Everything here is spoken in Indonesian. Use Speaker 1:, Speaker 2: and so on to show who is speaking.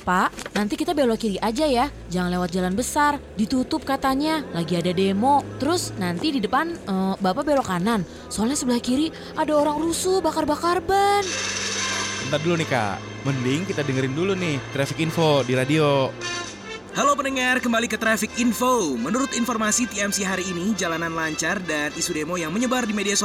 Speaker 1: Pak, nanti kita belok kiri aja ya. Jangan lewat jalan besar. Ditutup katanya. Lagi ada demo. Terus nanti di depan Bapak belok kanan. Soalnya sebelah kiri ada orang rusuh bakar-bakar ban.
Speaker 2: Bentar dulu nih Kak. Mending kita dengerin dulu nih traffic info di radio.
Speaker 3: Halo pendengar, kembali ke Traffic Info. Menurut informasi TMC hari ini, jalanan lancar dan isu demo yang menyebar di media sosial